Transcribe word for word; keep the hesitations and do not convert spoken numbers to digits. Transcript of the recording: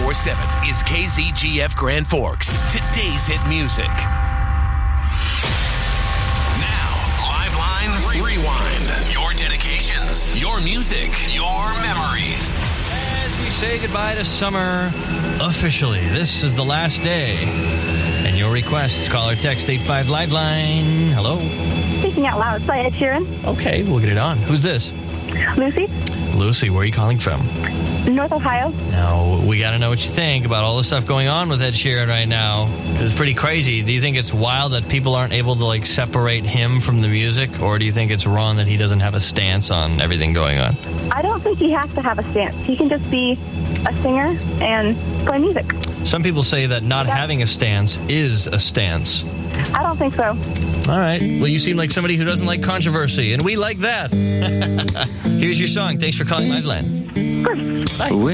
ninety-four point seven is K Z G F Grand Forks. Today's hit music. Now, Live Line Rewind. Your dedications, your music, your memories. As we say goodbye to summer officially, this is the last day. And your requests, call or text eight five Live Line. Hello. Speaking out loud, play Ed Sheeran. Okay, we'll get it on. Who's this? Lucy, Lucy, where are you calling from? North Ohio. Now, we got to know what you think about all the stuff going on with Ed Sheeran right now. It's pretty crazy. Do you think it's wild that people aren't able to, like, separate him from the music? Or do you think it's wrong that he doesn't have a stance on everything going on? I don't think he has to have a stance. He can just be a singer and play music. Some people say that not Yeah. having a stance is a stance. I don't think so. All right. Well, you seem like somebody who doesn't like controversy, and we like that. Here's your song. Thanks for calling Live Line. Of course. Bye.